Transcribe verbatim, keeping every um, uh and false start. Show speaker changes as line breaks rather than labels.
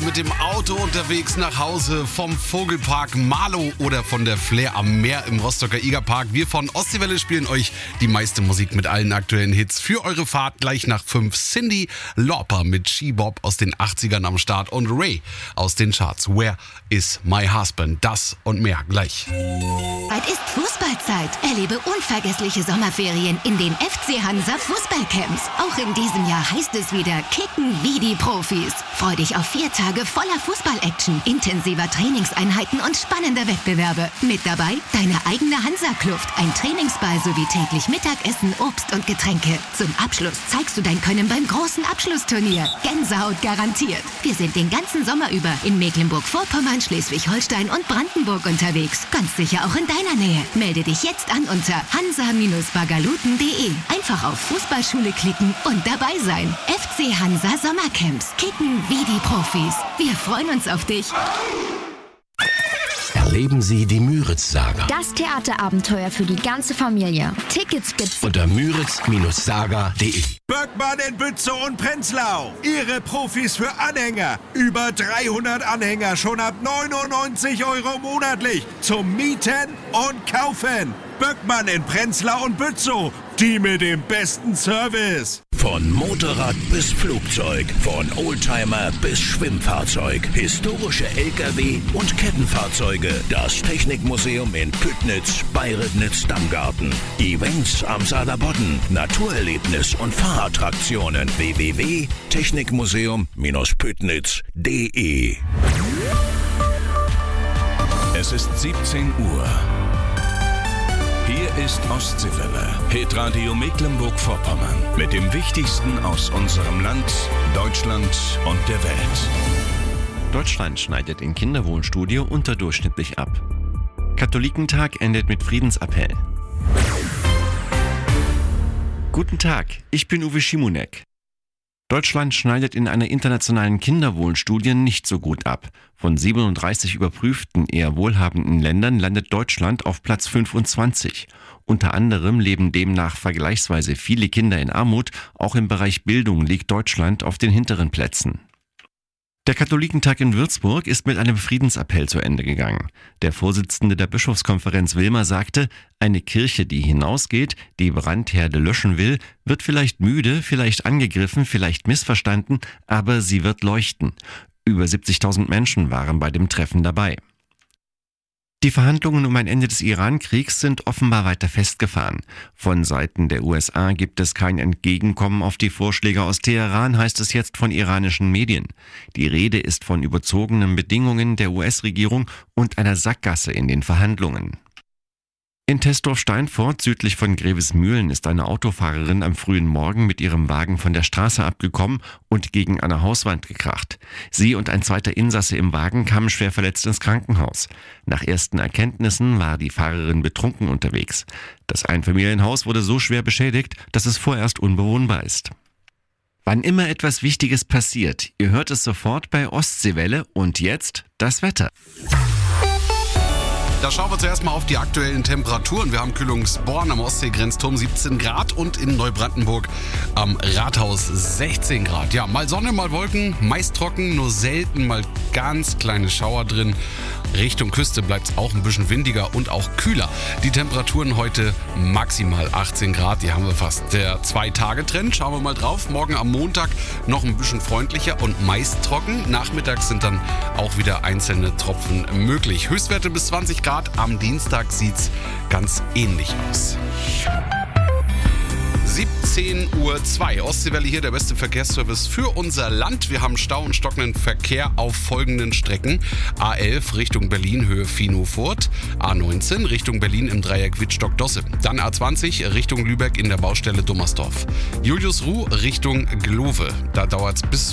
mit dem Auto unterwegs nach Hause vom Vogelpark Marlow oder von der Flair am Meer im Rostocker Igerpark. Wir von Ostseewelle spielen euch die meiste Musik mit allen aktuellen Hits für eure Fahrt. Gleich nach fünf Cyndi Lauper mit She-Bop aus den achtzigern am Start und Ray aus den Charts. Where is my husband? Das und mehr gleich.
Es ist Fußballzeit. Erlebe unvergessliche Sommerferien in den F C Hansa Fußballcamps. Auch in diesem Jahr heißt es wieder Kicken wie die Profis. Freu dich auf vier Tage voller Fußball-Action, intensiver Trainingseinheiten und spannender Wettbewerbe. Mit dabei deine eigene Hansa-Kluft, ein Trainingsball sowie täglich Mittagessen, Obst und Getränke. Zum Abschluss zeigst du dein Können beim großen Abschlussturnier. Gänsehaut garantiert. Wir sind den ganzen Sommer über in Mecklenburg-Vorpommern, Schleswig-Holstein und Brandenburg unterwegs. Ganz sicher auch in deiner Nähe. Melde dich jetzt an unter hansa Bagaluten punkt de. Einfach auf Fußballschule klicken und dabei sein. F C Hansa Sommercamps. Kicken wie die Profis. Wir freuen uns auf dich.
Erleben Sie die Müritz-Saga.
Das Theaterabenteuer für die ganze Familie. Tickets gibt's
Unter müritz Saga punkt de.
Böckmann in Bützow und Prenzlau. Ihre Profis für Anhänger. Über dreihundert Anhänger schon ab neunundneunzig Euro monatlich. Zum Mieten und Kaufen. Böckmann in Prenzlau und Bützow. Die mit dem besten Service.
Von Motorrad bis Flugzeug, von Oldtimer bis Schwimmfahrzeug, historische L K W und Kettenfahrzeuge. Das Technikmuseum in Püttnitz, Bayrednitz-Dammgarten. Events am Saarlandbodden, Naturerlebnis und Fahrattraktionen. w w w punkt technikmuseum Püttnitz punkt de.
Es ist siebzehn Uhr. Hier ist Ostseewelle, Hitradio Mecklenburg-Vorpommern. Mit dem Wichtigsten aus unserem Land, Deutschland und der Welt.
Deutschland schneidet in Kinderwohnstudio unterdurchschnittlich ab. Katholikentag endet mit Friedensappell. Guten Tag, ich bin Uwe Schimonek. Deutschland schneidet in einer internationalen Kinderwohlstudie nicht so gut ab. Von siebenunddreißig überprüften, eher wohlhabenden Ländern landet Deutschland auf Platz fünfundzwanzig. Unter anderem leben demnach vergleichsweise viele Kinder in Armut. Auch im Bereich Bildung liegt Deutschland auf den hinteren Plätzen. Der Katholikentag in Würzburg ist mit einem Friedensappell zu Ende gegangen. Der Vorsitzende der Bischofskonferenz Wilmer sagte, eine Kirche, die hinausgeht, die Brandherde löschen will, wird vielleicht müde, vielleicht angegriffen, vielleicht missverstanden, aber sie wird leuchten. Über siebzigtausend Menschen waren bei dem Treffen dabei. Die Verhandlungen um ein Ende des Iran-Kriegs sind offenbar weiter festgefahren. Von Seiten der U S A gibt es kein Entgegenkommen auf die Vorschläge aus Teheran, heißt es jetzt von iranischen Medien. Die Rede ist von überzogenen Bedingungen der U S-Regierung und einer Sackgasse in den Verhandlungen. In Tesdorf-Steinfurt, südlich von Grevesmühlen, ist eine Autofahrerin am frühen Morgen mit ihrem Wagen von der Straße abgekommen und gegen eine Hauswand gekracht. Sie und ein zweiter Insasse im Wagen kamen schwer verletzt ins Krankenhaus. Nach ersten Erkenntnissen war die Fahrerin betrunken unterwegs. Das Einfamilienhaus wurde so schwer beschädigt, dass es vorerst unbewohnbar ist. Wann immer etwas Wichtiges passiert, ihr hört es sofort bei Ostseewelle und jetzt das Wetter.
Da schauen wir zuerst mal auf die aktuellen Temperaturen. Wir haben Kühlungsborn am Ostseegrenzturm siebzehn Grad und in Neubrandenburg am Rathaus sechzehn Grad. Ja, mal Sonne, mal Wolken, meist trocken, nur selten mal ganz kleine Schauer drin. Richtung Küste bleibt es auch ein bisschen windiger und auch kühler. Die Temperaturen heute maximal achtzehn Grad, die haben wir fast. Der Zwei-Tage-Trend, schauen wir mal drauf. Morgen am Montag noch ein bisschen freundlicher und meist trocken. Nachmittags sind dann auch wieder einzelne Tropfen möglich. Höchstwerte bis zwanzig Grad, am Dienstag sieht's ganz ähnlich aus. siebzehn Uhr zwei. Ostseewelle hier, der beste Verkehrsservice für unser Land. Wir haben Stau und stockenden Verkehr auf folgenden Strecken. A elf Richtung Berlin, Höhe Viehnow-Furt. A neunzehn Richtung Berlin im Dreieck Wittstock-Dosse. Dann A zwanzig Richtung Lübeck in der Baustelle Dummersdorf. Julius Ruh Richtung Glove. Da dauert es bis